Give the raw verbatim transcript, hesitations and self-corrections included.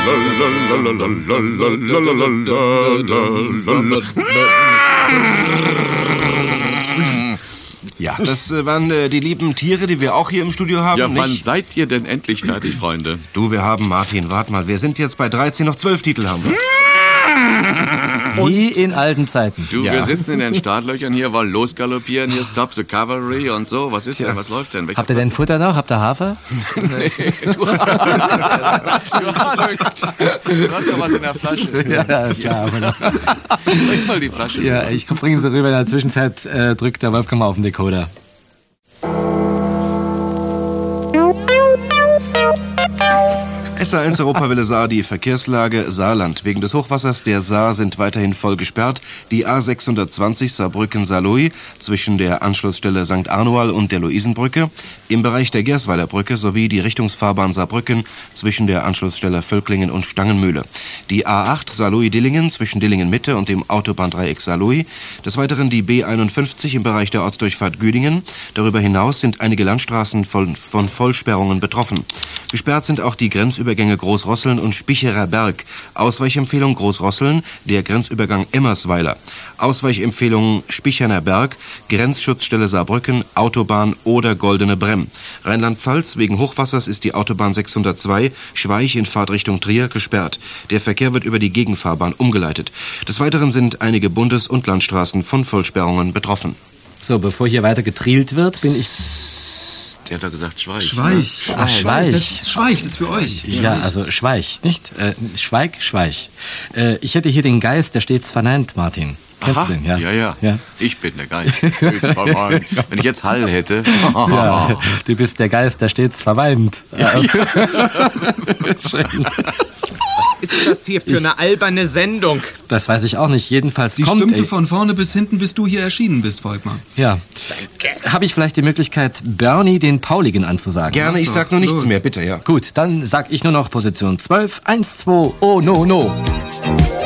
Ja, das äh, waren äh, die lieben Tiere, die wir auch hier im Studio haben. Ja, nicht? wann seid ihr denn endlich fertig, Freunde? Du, wir haben, Martin, warte mal, wir sind jetzt bei dreizehn, noch zwölf Titel haben wir. Wie in alten Zeiten. Du, Ja. wir sitzen in den Startlöchern hier, wollen losgaloppieren, hier Stop the Cavalry und so. Was ist Tja. denn, was läuft denn? Welcher Habt ihr denn Futter noch? Habt ihr Hafer? Du hast doch was in der Flasche. Ja, ist klar. Bring mal die Flasche. Ja, ich bringe sie rüber. In der Zwischenzeit äh, drückt der Wolfgang mal auf den Decoder. S A eins Europawelle Saar, die Verkehrslage Saarland. Wegen des Hochwassers der Saar sind weiterhin voll gesperrt. Die A sechshundertzwanzig Saarbrücken-Saarlouis zwischen der Anschlussstelle Sankt Arnoal und der Luisenbrücke, im Bereich der Gersweiler Brücke sowie die Richtungsfahrbahn Saarbrücken zwischen der Anschlussstelle Völklingen und Stangenmühle. Die A acht Saarlouis-Dillingen zwischen Dillingen-Mitte und dem Autobahndreieck Saarlouis. Des Weiteren die B einundfünfzig im Bereich der Ortsdurchfahrt Güdingen. Darüber hinaus sind einige Landstraßen von, von Vollsperrungen betroffen. Gesperrt sind auch die Grenzübergänge Großrosseln und Spicherer Berg. Ausweichempfehlung Großrosseln, der Grenzübergang Emmersweiler. Ausweichempfehlung Spicherner Berg, Grenzschutzstelle Saarbrücken, Autobahn oder Goldene Bremm. Rheinland-Pfalz, wegen Hochwassers ist die Autobahn sechshundertzwei Schweich in Fahrtrichtung Trier gesperrt. Der Verkehr wird über die Gegenfahrbahn umgeleitet. Des Weiteren sind einige Bundes- und Landstraßen von Vollsperrungen betroffen. So, bevor hier weiter getrielt wird, bin ich... Der hat doch gesagt, Schweich. Schweich. Ach, Schweich. Das, Schweich, das ist für euch. Ja, also Schweich, nicht? Äh, Schweig, Schweich. Äh, ich hätte hier den Geist, der stets verneint, Martin. Kennst Aha, du den? Ja. ja, ja. Ja. Ich bin der Geist. Stets verweint. Wenn ich jetzt Hall hätte. Ja, du bist der Geist, der stets verweint. Ja, ja. Schön. Was ist das hier für eine alberne Sendung? Das weiß ich auch nicht. Jedenfalls Sie kommt... stimmte ey, von vorne bis hinten, bis du hier erschienen bist, Volkmar. Ja. Habe ich vielleicht die Möglichkeit, Bernie den Pauligen anzusagen? Gerne, ich sag nur nichts Los. mehr, bitte, ja. Gut, dann sag ich nur noch Position zwölf. Eins, zwei, oh, no, no.